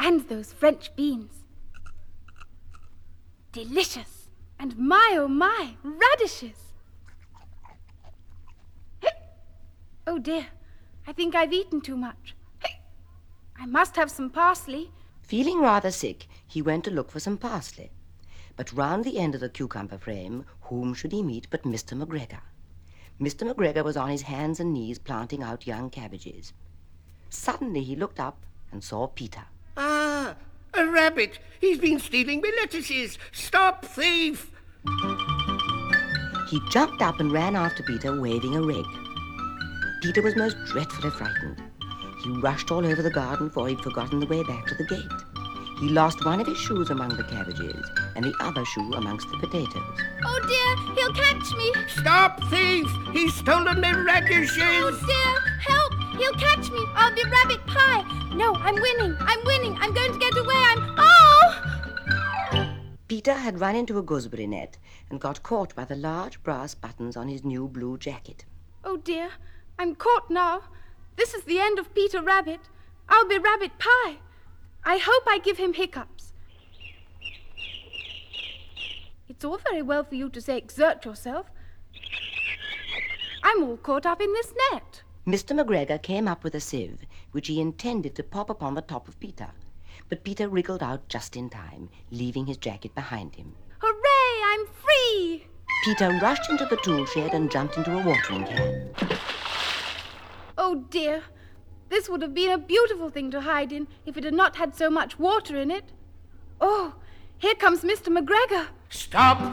And those French beans. Delicious. And my, oh my, radishes. Oh dear, I think I've eaten too much. I must have some parsley. Feeling rather sick, he went to look for some parsley. But round the end of the cucumber frame, whom should he meet but Mr. McGregor? Mr. McGregor was on his hands and knees planting out young cabbages. Suddenly he looked up and saw Peter. Ah, a rabbit! He's been stealing my lettuces! Stop, thief! He jumped up and ran after Peter, waving a rag. Peter was most dreadfully frightened. He rushed all over the garden, for he'd forgotten the way back to the gate. He lost one of his shoes among the cabbages and the other shoe amongst the potatoes. Oh dear, he'll catch me. Stop, thief! He's stolen my radishes! Oh dear, help! He'll catch me. I'll be rabbit pie. No, I'm winning. I'm going to get away. Oh! Peter had run into a gooseberry net and got caught by the large brass buttons on his new blue jacket. Oh dear, I'm caught now. This is the end of Peter Rabbit. I'll be rabbit pie. I hope I give him hiccups. It's all very well for you to say exert yourself. I'm all caught up in this net. Mr. McGregor came up with a sieve, which he intended to pop upon the top of Peter. But Peter wriggled out just in time, leaving his jacket behind him. Hooray, I'm free! Peter rushed into the tool shed and jumped into a watering can. Oh dear, this would have been a beautiful thing to hide in if it had not had so much water in it. Oh, here comes Mr. McGregor. Stop,